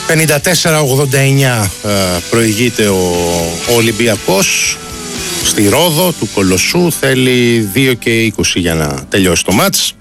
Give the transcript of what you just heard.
54-89 προηγείται ο Ολυμπιακός στη Ρόδο του Κολοσσού. Θέλει 2 και 20 για να τελειώσει το μάτς.